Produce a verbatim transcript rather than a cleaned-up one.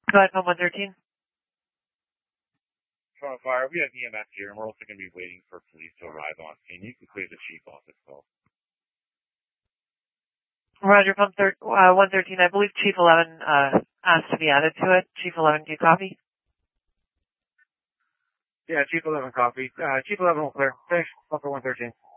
Go ahead, Pump one thirteen. From fire, we have E M S here, and we're also going to be waiting for police to arrive on scene. You can clear the chief off this call. Roger, Pump thir- uh, one thirteen. I believe Chief eleven uh, asked to be added to it. Chief eleven, do you copy? Yeah, Chief eleven copy. Uh, Chief eleven will clear. Thanks, Pump one thirteen.